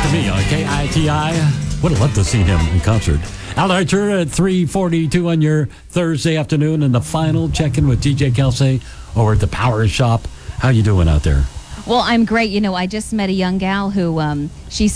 to me on KITI. Would have loved to see him in concert. Al Archer at 3:42 on your Thursday afternoon, and the final check-in with DJ Kelsey over at the Power Shop. How you doing out there? Well, I'm great. I just met a young gal who she